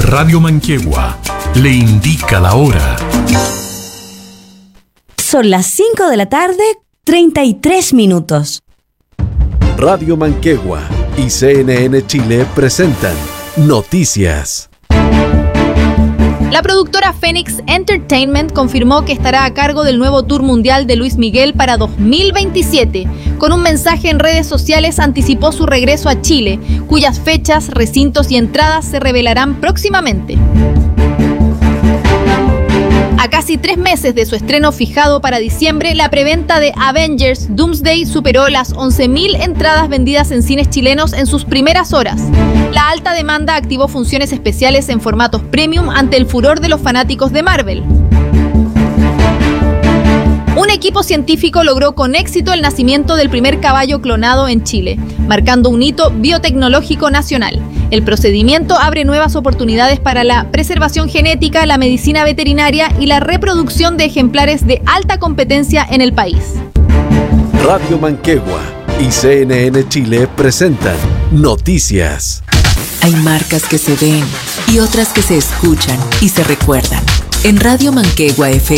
Radio Manquehue le indica la hora. Son las 5 de la tarde, 33 minutos. Radio Manquehue y CNN Chile presentan Noticias. La productora Phoenix Entertainment confirmó que estará a cargo del nuevo tour mundial de Luis Miguel para 2027. Con un mensaje en redes sociales anticipó su regreso a Chile, cuyas fechas, recintos y entradas se revelarán próximamente. A casi 3 meses de su estreno fijado para diciembre, la preventa de Avengers Doomsday superó las 11.000 entradas vendidas en cines chilenos en sus primeras horas. La alta demanda activó funciones especiales en formatos premium ante el furor de los fanáticos de Marvel. Un equipo científico logró con éxito el nacimiento del primer caballo clonado en Chile, marcando un hito biotecnológico nacional. El procedimiento abre nuevas oportunidades para la preservación genética, la medicina veterinaria y la reproducción de ejemplares de alta competencia en el país. Radio Manquehue y CNN Chile presentan Noticias. Hay marcas que se ven y otras que se escuchan y se recuerdan. En Radio Manquehue FM